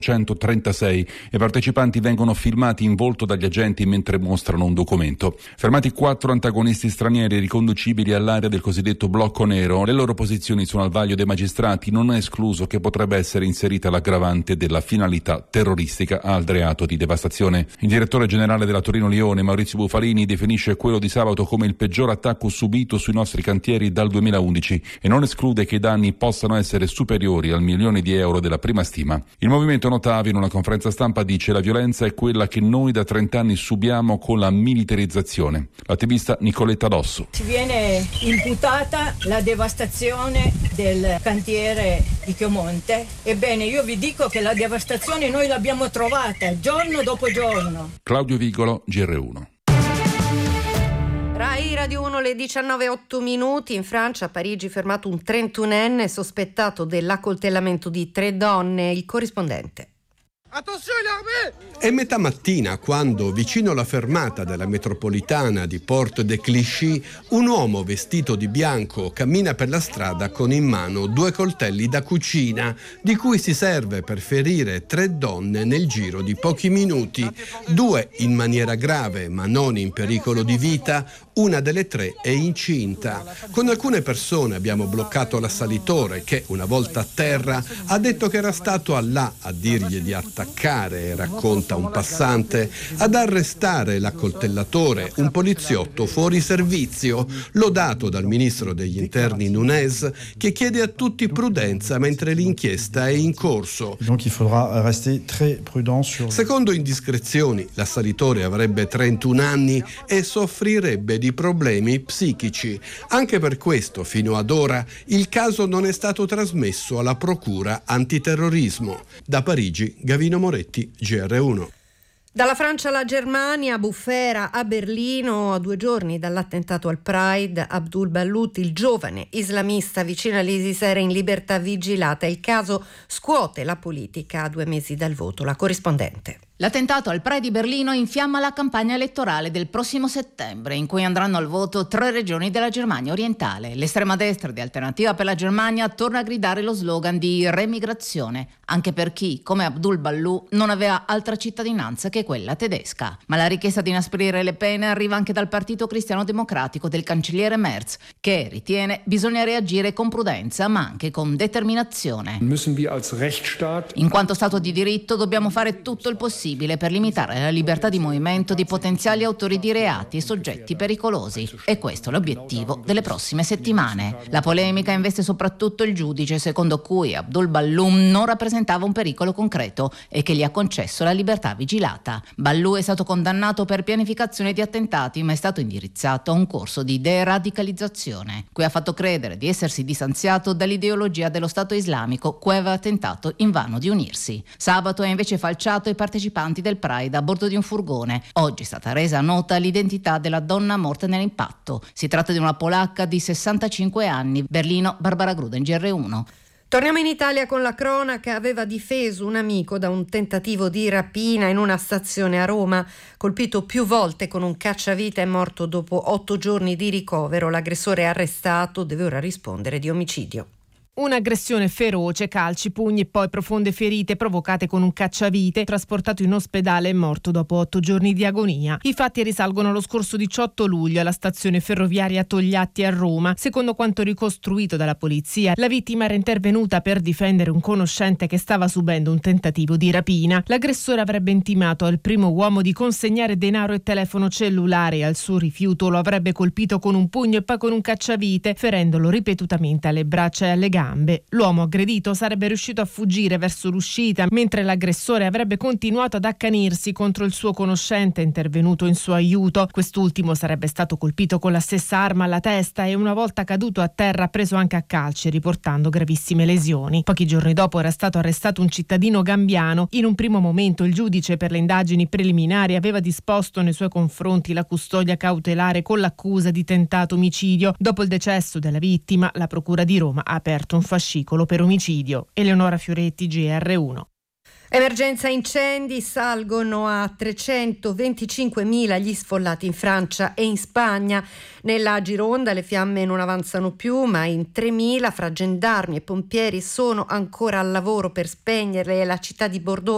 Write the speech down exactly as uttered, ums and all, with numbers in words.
centotrentasei. I partecipanti vengono filmati in volto dagli agenti mentre mostrano un documento. Fermati quattro antagonisti stranieri riconducibili all'area del cosiddetto blocco nero. Le loro posizioni sono al vaglio dei magistrati. Non è escluso che potrebbe essere inserita l'aggravante della finalità terroristica al reato di devastazione. Il direttore generale della Torino Lione, Maurizio Bufalini, definisce quello di sabato come il peggior attacco subito sui nostri cantieri dal duemilaundici e non esclude che i danni possano essere superiori al milione di euro della prima stima. Il movimento Notavi in una conferenza stampa dice: la violenza è quella che noi da trent'anni subiamo con la militarizzazione. L'attivista Nicoletta Dosso. Ci viene imputata la devastazione del cantiere di Chiomonte. Ebbene, io vi dico che la devastazione noi l'abbiamo trovata giorno dopo giorno. Claudio Vigolo, G R uno. Rai Radio uno, le diciannove e otto minuti. In Francia, a Parigi, fermato un trentunenne sospettato dell'accoltellamento di tre donne. Il corrispondente. È metà mattina quando, vicino alla fermata della metropolitana di Porte de Clichy, un uomo vestito di bianco cammina per la strada con in mano due coltelli da cucina, di cui si serve per ferire tre donne nel giro di pochi minuti, due in maniera grave ma non in pericolo di vita, una delle tre è incinta. Con alcune persone abbiamo bloccato l'assalitore che, una volta a terra, ha detto che era stato a là a dirgli di attaccare, racconta un passante, ad arrestare l'accoltellatore, un poliziotto fuori servizio, lodato dal ministro degli interni Nunez, che chiede a tutti prudenza mentre l'inchiesta è in corso. Secondo indiscrezioni, l'assalitore avrebbe trentuno anni e soffrirebbe di problemi psichici. Anche per questo, fino ad ora, il caso non è stato trasmesso alla Procura Antiterrorismo. Da Parigi, Gavino Moretti, G R uno. Dalla Francia alla Germania, bufera a Berlino. A due giorni dall'attentato al Pride, Abdul Ballout, il giovane islamista vicino all'ISIS, era in libertà vigilata. Il caso scuote la politica a due mesi dal voto. La corrispondente. L'attentato al Pride di Berlino infiamma la campagna elettorale del prossimo settembre, in cui andranno al voto tre regioni della Germania orientale. L'estrema destra di Alternativa per la Germania torna a gridare lo slogan di remigrazione, anche per chi, come Abdul Ballout, non aveva altra cittadinanza che quella tedesca. Ma la richiesta di inasprire le pene arriva anche dal Partito Cristiano Democratico del cancelliere Merz, che ritiene bisogna reagire con prudenza, ma anche con determinazione. In quanto Stato di diritto dobbiamo fare tutto il possibile per limitare la libertà di movimento di potenziali autori di reati e soggetti pericolosi. E questo è l'obiettivo delle prossime settimane. La polemica investe soprattutto il giudice, secondo cui Abdul Ballout non rappresentava un pericolo concreto e che gli ha concesso la libertà vigilata. Ballout è stato condannato per pianificazione di attentati, ma è stato indirizzato a un corso di deradicalizzazione, cui ha fatto credere di essersi distanziato dall'ideologia dello Stato islamico, cui aveva tentato invano di unirsi. Sabato ha invece falciato i partecipanti del Pride a bordo di un furgone. Oggi è stata resa nota l'identità della donna morta nell'impatto. Si tratta di una polacca di sessantacinque anni. Berlino, Barbara Gruden, G R uno. Torniamo in Italia con la cronaca. Aveva difeso un amico da un tentativo di rapina in una stazione a Roma. Colpito più volte con un cacciavite, è morto dopo otto giorni di ricovero. L'aggressore è arrestato, deve ora rispondere di omicidio. Un'aggressione feroce, calci, pugni e poi profonde ferite provocate con un cacciavite, trasportato in ospedale e morto dopo otto giorni di agonia. I fatti risalgono allo scorso diciotto luglio alla stazione ferroviaria Togliatti a Roma. Secondo quanto ricostruito dalla polizia, la vittima era intervenuta per difendere un conoscente che stava subendo un tentativo di rapina. L'aggressore avrebbe intimato al primo uomo di consegnare denaro e telefono cellulare e al suo rifiuto lo avrebbe colpito con un pugno e poi con un cacciavite, ferendolo ripetutamente alle braccia e alle gambe. L'uomo aggredito sarebbe riuscito a fuggire verso l'uscita, mentre l'aggressore avrebbe continuato ad accanirsi contro il suo conoscente intervenuto in suo aiuto. Quest'ultimo sarebbe stato colpito con la stessa arma alla testa e una volta caduto a terra preso anche a calci, riportando gravissime lesioni. Pochi giorni dopo era stato arrestato un cittadino gambiano. In un primo momento il giudice per le indagini preliminari aveva disposto nei suoi confronti la custodia cautelare con l'accusa di tentato omicidio. Dopo il decesso della vittima, la Procura di Roma ha aperto un fascicolo per omicidio. Eleonora Fioretti, G R uno. Emergenza incendi, salgono a trecentoventicinquemila gli sfollati in Francia e in Spagna. Nella Gironda le fiamme non avanzano più, ma in tremila fra gendarmi e pompieri sono ancora al lavoro per spegnerle. La città di Bordeaux